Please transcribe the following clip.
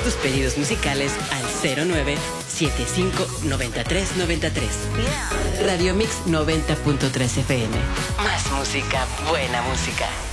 tus pedidos musicales al 09759393. Radio Mix 90.3 FM. Más música, buena música.